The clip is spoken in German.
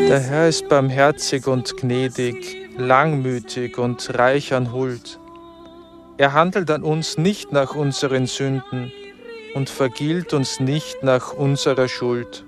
Der Herr ist barmherzig und gnädig, langmütig und reich an Huld. Er handelt an uns nicht nach unseren Sünden und vergilt uns nicht nach unserer Schuld.